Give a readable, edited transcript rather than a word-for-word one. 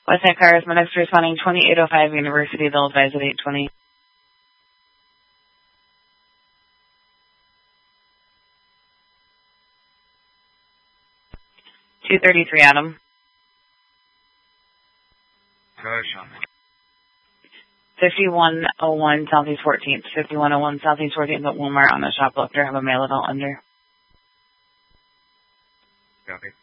Westside Cars, my next responding 2805 University, they'll advise at 820. 233 Adam. Go, Sean. 5101 Southeast 14th. 5101 Southeast 14th at Walmart on the shoplifter. Have a mail it all under. Copy.